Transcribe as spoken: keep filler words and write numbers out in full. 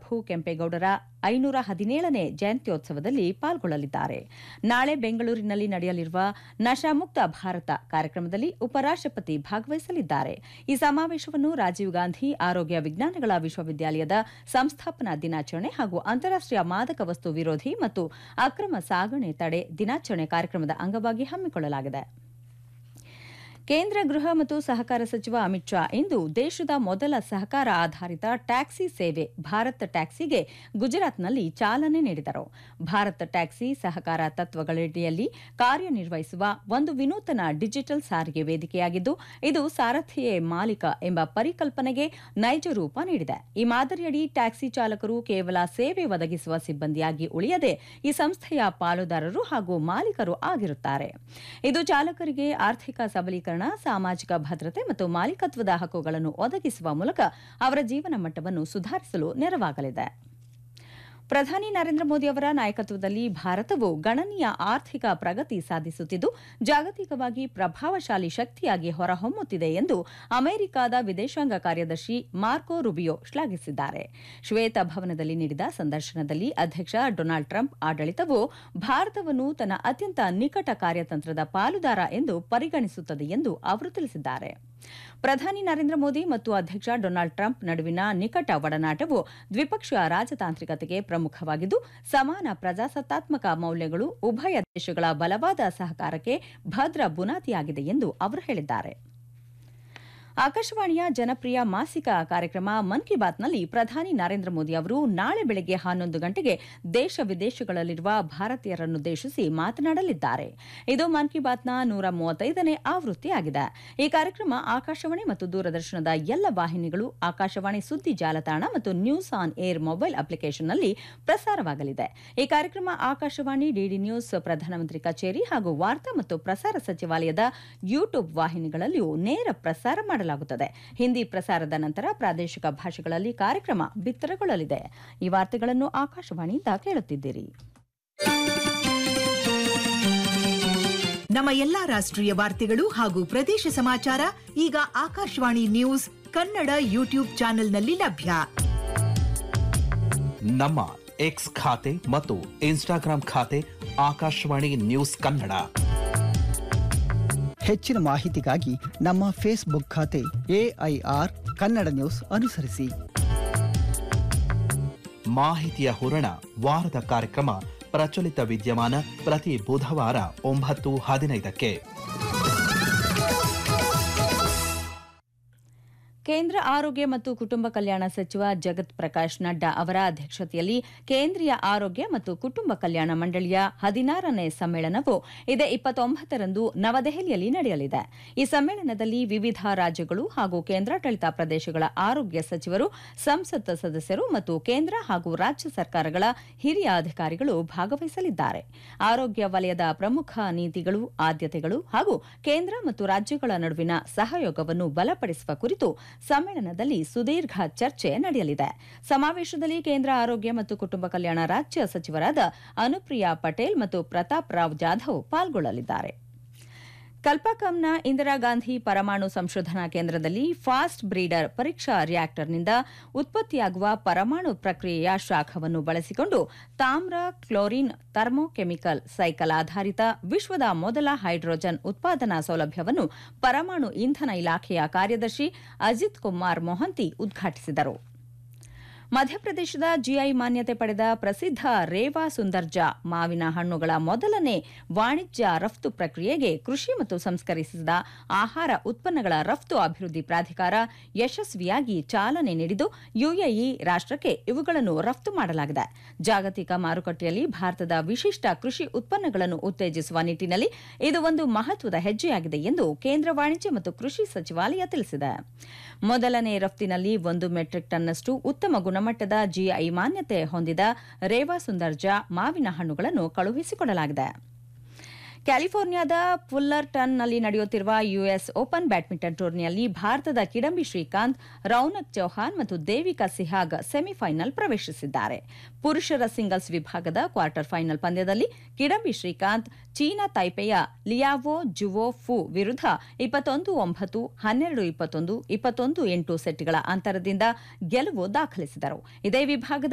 ಪ್ರಭು ಕೆಂಪೇಗೌಡರ ಐನೂರ ಹದಿನೇಳನೇ ಜಯಂತ್ಯೋತ್ಸವದಲ್ಲಿ ಪಾಲ್ಗೊಳ್ಳಲಿದ್ದಾರೆ. ನಾಳೆ ಬೆಂಗಳೂರಿನಲ್ಲಿ ನಡೆಯಲಿರುವ ನಶಾಮುಕ್ತ ಭಾರತ ಕಾರ್ಯಕ್ರಮದಲ್ಲಿ ಉಪರಾಷ್ಟಪತಿ ಭಾಗವಹಿಸಲಿದ್ದಾರೆ. ಈ ಸಮಾವೇಶವನ್ನು ರಾಜೀವ್ ಗಾಂಧಿ ಆರೋಗ್ಯ ವಿಜ್ಞಾನಗಳ ವಿಶ್ವವಿದ್ಯಾಲಯದ ಸಂಸ್ಥಾಪನಾ ದಿನಾಚರಣೆ ಹಾಗೂ ಅಂತಾರಾಷ್ಟೀಯ ಮಾದಕ ವಸ್ತು ವಿರೋಧಿ ಮತ್ತು ಅಕ್ರಮ ಸಾಗಣೆ ತಡೆ ದಿನಾಚರಣೆ ಕಾರ್ಯಕ್ರಮದ ಅಂಗವಾಗಿ ಹಮ್ಮಿಕೊಳ್ಳಲಾಗಿದೆ. ಕೇಂದ್ರ ಗೃಹ ಮತ್ತು ಸಹಕಾರ ಸಚಿವ ಅಮಿತ್ ಶಾ ಇಂದು ದೇಶದ ಮೊದಲ ಸಹಕಾರ ಆಧಾರಿತ ಟ್ಯಾಕ್ಸಿ ಸೇವೆ ಭಾರತ್ ಟ್ಯಾಕ್ಸಿಗೆ ಗುಜರಾತ್ನಲ್ಲಿ ಚಾಲನೆ ನೀಡಿದರು. ಭಾರತ್ ಟ್ಯಾಕ್ಸಿ ಸಹಕಾರ ತತ್ವಗಳಡಿಯಲ್ಲಿ ಕಾರ್ಯನಿರ್ವಹಿಸುವ ಒಂದು ವಿನೂತನ ಡಿಜಿಟಲ್ ಸಾರಿಗೆ ವೇದಿಕೆಯಾಗಿದ್ದು, ಇದು ಸಾರಥಿಯೇ ಮಾಲೀಕ ಎಂಬ ಪರಿಕಲ್ಪನೆಗೆ ನೈಜ ರೂಪ ನೀಡಿದೆ. ಈ ಮಾದರಿಯಡಿ ಟ್ಯಾಕ್ಸಿ ಚಾಲಕರು ಕೇವಲ ಸೇವೆ ಒದಗಿಸುವ ಸಿಬ್ಬಂದಿಯಾಗಿ ಉಳಿಯದೆ ಈ ಸಂಸ್ಥೆಯ ಪಾಲುದಾರರು ಹಾಗೂ ಮಾಲೀಕರು ಆಗಿರುತ್ತಾರೆ. ಇದು ಚಾಲಕರಿಗೆ ಆರ್ಥಿಕ ಸಬಲೀಕರಣ, ಸಾಮಾಜಿಕ ಭದ್ರತೆ ಮತ್ತು ಮಾಲೀಕತ್ವದ ಹಕ್ಕುಗಳನ್ನು ಒದಗಿಸುವ ಮೂಲಕ ಅವರ ಜೀವನ ಮಟ್ಟವನ್ನು ಸುಧಾರಿಸಲು ನೆರವಾಗಲಿದೆ. ಪ್ರಧಾನಿ ನರೇಂದ್ರ ಮೋದಿ ಅವರ ನಾಯಕತ್ವದಲ್ಲಿ ಭಾರತವು ಗಣನೀಯ ಆರ್ಥಿಕ ಪ್ರಗತಿ ಸಾಧಿಸುತ್ತಿದ್ದು, ಜಾಗತಿಕವಾಗಿ ಪ್ರಭಾವಶಾಲಿ ಶಕ್ತಿಯಾಗಿ ಹೊರಹೊಮ್ಮುತ್ತಿದೆ ಎಂದು ಅಮೆರಿಕದ ವಿದೇಶಾಂಗ ಕಾರ್ಯದರ್ಶಿ ಮಾರ್ಕೊ ರುಬಿಯೋ ಶ್ಲಾಘಿಸಿದ್ದಾರೆ. ಶ್ವೇತಭವನದಲ್ಲಿ ನೀಡಿದ ಸಂದರ್ಶನದಲ್ಲಿ ಅಧ್ಯಕ್ಷ ಡೊನಾಲ್ಡ್ ಟ್ರಂಪ್ ಆಡಳಿತವು ಭಾರತವನ್ನು ತನ್ನ ಅತ್ಯಂತ ನಿಕಟ ಕಾರ್ಯತಂತ್ರದ ಪಾಲುದಾರ ಎಂದು ಪರಿಗಣಿಸುತ್ತದೆ ಎಂದು ಅವರು ತಿಳಿಸಿದ್ದಾರೆ. ಪ್ರಧಾನಿ ನರೇಂದ್ರ ಮೋದಿ ಮತ್ತು ಅಧ್ಯಕ್ಷ ಡೊನಾಲ್ಡ್ ಟ್ರಂಪ್ ನಡುವಿನ ನಿಕಟ ಒಡನಾಟವು ದ್ವಿಪಕ್ಷೀಯ ರಾಜತಾಂತ್ರಿಕತೆಗೆ ಪ್ರಮುಖವಾಗಿದ್ದು, ಸಮಾನ ಪ್ರಜಾಸತ್ತಾತ್ಮಕ ಮೌಲ್ಯಗಳು ಉಭಯ ದೇಶಗಳ ಬಲವಾದ ಸಹಕಾರಕ್ಕೆ ಭದ್ರ ಬುನಾದಿಯಾಗಿದೆ ಎಂದು ಅವರು ಹೇಳಿದ್ದಾರೆ. ಆಕಾಶವಾಣಿಯ ಜನಪ್ರಿಯ ಮಾಸಿಕ ಕಾರ್ಯಕ್ರಮ ಮನ್ ಕಿ ಬಾತ್ನಲ್ಲಿ ಪ್ರಧಾನಿ ನರೇಂದ್ರ ಮೋದಿ ಅವರು ನಾಳೆ ಬೆಳಗ್ಗೆ ಹನ್ನೊಂದು ಗಂಟೆಗೆ ದೇಶ ವಿದೇಶಗಳಲ್ಲಿರುವ ಭಾರತೀಯರನ್ನುದ್ದೇಶಿಸಿ ಮಾತನಾಡಲಿದ್ದಾರೆ. ಇದು ಮನ್ ಕಿ ಬಾತ್ನ ನೂರ ಮೂವತ್ತೈದನೇ ಆವೃತ್ತಿಯಾಗಿದೆ. ಈ ಕಾರ್ಯಕ್ರಮ ಆಕಾಶವಾಣಿ ಮತ್ತು ದೂರದರ್ಶನದ ಎಲ್ಲ ವಾಹಿನಿಗಳು, ಆಕಾಶವಾಣಿ ಸುದ್ದಿ ಜಾಲತಾಣ ಮತ್ತು ನ್ಯೂಸ್ ಆನ್ ಏರ್ ಮೊಬೈಲ್ ಅಪ್ಲಿಕೇಶನ್ನಲ್ಲಿ ಪ್ರಸಾರವಾಗಲಿದೆ. ಈ ಕಾರ್ಯಕ್ರಮ ಆಕಾಶವಾಣಿ, ಡಿಡಿ ನ್ಯೂಸ್, ಪ್ರಧಾನಮಂತ್ರಿ ಕಚೇರಿ ಹಾಗೂ ವಾರ್ತಾ ಮತ್ತು ಪ್ರಸಾರ ಸಚಿವಾಲಯದ ಯೂಟ್ಯೂಬ್ ವಾಹಿನಿಗಳಲ್ಲಿಯೂ ನೇರ ಪ್ರಸಾರ ಮಾಡಲಾಗುತ್ತದೆ. ಹಿಂದಿ ಪ್ರಸಾರದ ನಂತರ ಪ್ರಾದೇಶಿಕ ಭಾಷೆಗಳಲ್ಲಿ ಕಾರ್ಯಕ್ರಮ ಬಿತ್ತರಗೊಳ್ಳಲಿದೆ. ಈ ವಾರ್ತೆಗಳನ್ನು ಆಕಾಶವಾಣಿಯಿಂದ ಕೇಳುತ್ತಿದ್ದೀರಿ. ನಮ್ಮ ಎಲ್ಲಾ ರಾಷ್ಟ್ರೀಯ ವಾರ್ತೆಗಳು ಹಾಗೂ ಪ್ರದೇಶ ಸಮಾಚಾರ ಈಗ ಆಕಾಶವಾಣಿ ನ್ಯೂಸ್ ಕನ್ನಡ ಯೂಟ್ಯೂಬ್ ಚಾನೆಲ್ನಲ್ಲಿ ಲಭ್ಯ. ನಮ್ಮ ಎಕ್ಸ್ ಖಾತೆ ಮತ್ತು ಇನ್ಸ್ಟಾಗ್ರಾಂ ಖಾತೆ ಆಕಾಶವಾಣಿ ನ್ಯೂಸ್ ಕನ್ನಡ. ಹೆಚ್ಚಿನ ಮಾಹಿತಿಗಾಗಿ ನಮ್ಮ ಫೇಸ್ಬುಕ್ ಖಾತೆ ಎಐಆರ್ ಕನ್ನಡ ನ್ಯೂಸ್ ಅನುಸರಿಸಿ. ಮಾಹಿತಿಯ ಹೂರಣ ವಾರದ ಕಾರ್ಯಕ್ರಮ ಪ್ರಚಲಿತ ವಿದ್ಯಮಾನ ಪ್ರತಿ ಬುಧವಾರ ಒಂಬತ್ತು ಹದಿನೈದಕ್ಕೆ. ಕೇಂದ್ರ ಆರೋಗ್ಯ ಮತ್ತು ಕುಟುಂಬ ಕಲ್ಯಾಣ ಸಚಿವ ಜಗತ್ ಪ್ರಕಾಶ್ ನಡ್ಡಾ ಅವರ ಅಧ್ಯಕ್ಷತೆಯಲ್ಲಿ ಕೇಂದ್ರೀಯ ಆರೋಗ್ಯ ಮತ್ತು ಕುಟುಂಬ ಕಲ್ಯಾಣ ಮಂಡಳಿಯ ಹದಿನಾರನೇ ಸಮ್ಮೇಳನವು ಇದೇ ಇಪ್ಪತ್ತೊಂಬತ್ತರಂದು ನವದೆಹಲಿಯಲ್ಲಿ ನಡೆಯಲಿದೆ. ಈ ಸಮ್ಮೇಳನದಲ್ಲಿ ವಿವಿಧ ರಾಜ್ಯಗಳು ಹಾಗೂ ಕೇಂದ್ರಾಡಳಿತ ಪ್ರದೇಶಗಳ ಆರೋಗ್ಯ ಸಚಿವರು, ಸಂಸತ್ ಸದಸ್ಯರು ಮತ್ತು ಕೇಂದ್ರ ಹಾಗೂ ರಾಜ್ಯ ಸರ್ಕಾರಗಳ ಹಿರಿಯ ಅಧಿಕಾರಿಗಳು ಭಾಗವಹಿಸಲಿದ್ದಾರೆ. ಆರೋಗ್ಯ ವಲಯದ ಪ್ರಮುಖ ನೀತಿಗಳು, ಆದ್ಯತೆಗಳು ಹಾಗೂ ಕೇಂದ್ರ ಮತ್ತು ರಾಜ್ಯಗಳ ನಡುವಿನ ಸಹಯೋಗವನ್ನು ಬಲಪಡಿಸುವ ಕುರಿತು ಸಮ್ಮೇಳನದಲ್ಲಿ ಸುದೀರ್ಘ ಚರ್ಚೆ ನಡೆಯಲಿದೆ. ಸಮಾವೇಶದಲ್ಲಿ ಕೇಂದ್ರ ಆರೋಗ್ಯ ಮತ್ತು ಕುಟುಂಬ ಕಲ್ಯಾಣ ರಾಜ್ಯ ಸಚಿವರಾದ ಅನುಪ್ರಿಯಾ ಪಟೇಲ್ ಮತ್ತು ಪ್ರತಾಪ್ ರಾವ್ ಜಾಧವ್ ಪಾಲ್ಗೊಳ್ಳಲಿದ್ದಾರೆ. ಕಲ್ಪಕಂನ ಇಂದಿರಾ ಗಾಂಧಿ ಪರಮಾಣು ಸಂಶೋಧನಾ ಕೇಂದ್ರದಲ್ಲಿ ಫಾಸ್ಟ್ ಬ್ರೀಡರ್ ಪರೀಕ್ಷಾ ರಿಯಾಕ್ಟರ್ನಿಂದ ಉತ್ಪತ್ತಿಯಾಗುವ ಪರಮಾಣು ಪ್ರಕ್ರಿಯೆಯ ಶಾಖವನ್ನು ಬಳಸಿಕೊಂಡು ತಾಮ್ರ ಕ್ಲೋರಿನ್ ಥರ್ಮೋಕೆಮಿಕಲ್ ಸೈಕಲ್ ಆಧಾರಿತ ವಿಶ್ವದ ಮೊದಲ ಹೈಡ್ರೋಜನ್ ಉತ್ಪಾದನಾ ಸೌಲಭ್ಯವನ್ನು ಪರಮಾಣು ಇಂಧನ ಇಲಾಖೆಯ ಕಾರ್ಯದರ್ಶಿ ಅಜಿತ್ ಕುಮಾರ್ ಮೊಹಂತಿ ಉದ್ಘಾಟಿಸಿದರು. ಮಧ್ಯಪ್ರದೇಶದ ಜಿಐ ಮಾನ್ಯತೆ ಪಡೆದ ಪ್ರಸಿದ್ಧ ರೇವಾ ಸುಂದರ್ಜಾ ಮಾವಿನ ಹಣ್ಣುಗಳ ಮೊದಲನೇ ವಾಣಿಜ್ಯ ರಫ್ತು ಪ್ರಕ್ರಿಯೆಗೆ ಕೃಷಿ ಮತ್ತು ಸಂಸ್ಕರಿಸಿದ ಆಹಾರ ಉತ್ಪನ್ನಗಳ ರಫ್ತು ಅಭಿವೃದ್ಧಿ ಪ್ರಾಧಿಕಾರ ಯಶಸ್ವಿಯಾಗಿ ಚಾಲನೆ ನೀಡಿದ್ದು, ಯುಎಇ ರಾಷ್ಟಕ್ಕೆ ಇವುಗಳನ್ನು ರಫ್ತು ಮಾಡಲಾಗಿದೆ. ಜಾಗತಿಕ ಮಾರುಕಟ್ಟೆಯಲ್ಲಿ ಭಾರತದ ವಿಶಿಷ್ಟ ಕೃಷಿ ಉತ್ಪನ್ನಗಳನ್ನು ಉತ್ತೇಜಿಸುವ ನಿಟ್ಟಿನಲ್ಲಿ ಇದು ಒಂದು ಮಹತ್ವದ ಹೆಜ್ಜೆಯಾಗಿದೆ ಎಂದು ಕೇಂದ್ರ ವಾಣಿಜ್ಯ ಮತ್ತು ಕೃಷಿ ಸಚಿವಾಲಯ ತಿಳಿಸಿದೆ. ಮೊದಲನೇ ರಫ್ತಿನಲ್ಲಿ ಒಂದು ಮೆಟ್ರಿಕ್ ಟನ್ನಷ್ಟು ಉತ್ತಮ ಗುಣಮಟ್ಟದ ಜಿಐ ಮಾನ್ಯತೆ ಹೊಂದಿದ ರೇವಾ ಸುಂದರ್ಜಾ ಮಾವಿನ ಹಣ್ಣುಗಳನ್ನು ಕಳುಹಿಸಿಕೊಡಲಾಗಿದೆ. ಕ್ಯಾಲಿಫೋರ್ನಿಯಾದ ಫುಲ್ಲರ್ಟನ್ನಲ್ಲಿ ನಡೆಯುತ್ತಿರುವ ಯುಎಸ್ ಓಪನ್ ಬ್ಯಾಡ್ಮಿಂಟನ್ ಟೂರ್ನಿಯಲ್ಲಿ ಭಾರತದ ಕಿಡಂಬಿ ಶ್ರೀಕಾಂತ್, ರೌನಕ್ ಚೌಹಾನ್ ಮತ್ತು ದೇವಿಕಾ ಸಿಹಾಗ್ ಸೆಮಿಫೈನಲ್ ಪ್ರವೇಶಿಸಿದ್ದಾರೆ. ಪುರುಷರ ಸಿಂಗಲ್ಸ್ ವಿಭಾಗದ ಕ್ವಾರ್ಟರ್ ಫೈನಲ್ ಪಂದ್ಯದಲ್ಲಿ ಕಿಡಂಬಿ ಶ್ರೀಕಾಂತ್ ಚೀನಾ ತೈಪೆಯ ಲಿಯಾವೋ ಜುವೋ ಫು ವಿರುದ್ಧ ಇಪ್ಪತ್ತೊಂದು ಒಂಬತ್ತು, ಹನ್ನೆರಡು ಇಪ್ಪತ್ತೊಂದು, ಇಪ್ಪತ್ತೊಂದು ಎಂಟು ಸೆಟ್ಗಳ ಅಂತರದಿಂದ ಗೆಲುವು ದಾಖಲಿಸಿದರು. ಇದೇ ವಿಭಾಗದ